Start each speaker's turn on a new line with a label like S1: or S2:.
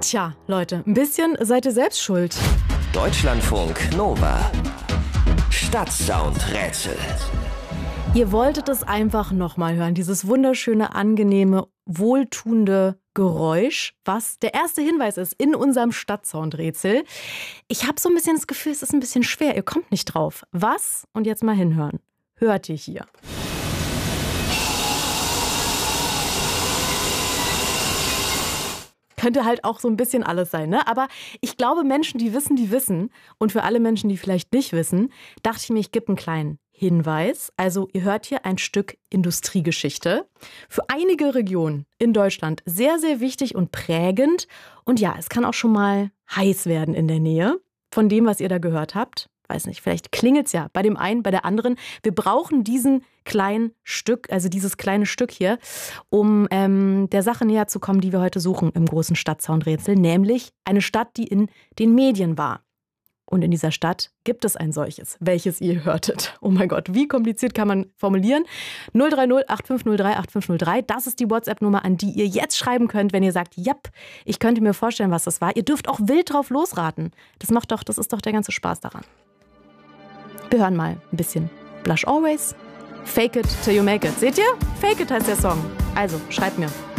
S1: Tja, Leute, ein bisschen seid ihr selbst schuld.
S2: Deutschlandfunk Nova. Stadtsound-Rätsel.
S1: Ihr wolltet es einfach nochmal hören, dieses wunderschöne, angenehme, wohltuende Geräusch, was der erste Hinweis ist in unserem Stadtsound-Rätsel. Ich habe so ein bisschen das Gefühl, es ist ein bisschen schwer, ihr kommt nicht drauf. Was, und jetzt mal hinhören, hört ihr hier? Könnte halt auch so ein bisschen alles sein, ne? Aber ich glaube, Menschen, die wissen. Und für alle Menschen, die vielleicht nicht wissen, dachte ich mir, ich gebe einen kleinen Hinweis. Also ihr hört hier ein Stück Industriegeschichte. Für einige Regionen in Deutschland sehr, sehr wichtig und prägend. Und ja, es kann auch schon mal heiß werden in der Nähe von dem, was ihr da gehört habt. Weiß nicht, vielleicht klingelt es ja bei dem einen, bei der anderen. Wir brauchen diesen kleinen Stück, also dieses kleine Stück hier, um der Sache näher zu kommen, die wir heute suchen im großen Stadtsound-Rätsel, nämlich eine Stadt, die in den Medien war. Und in dieser Stadt gibt es ein solches, welches ihr hörtet. Oh mein Gott, wie kompliziert kann man formulieren? 030 8503 8503, das ist die WhatsApp-Nummer, an die ihr jetzt schreiben könnt, wenn ihr sagt, japp, ich könnte mir vorstellen, was das war. Ihr dürft auch wild drauf losraten. Das ist doch der ganze Spaß daran. Wir hören mal ein bisschen Blush Always, Fake It Till You Make It. Seht ihr? Fake It heißt der Song. Also, schreibt mir.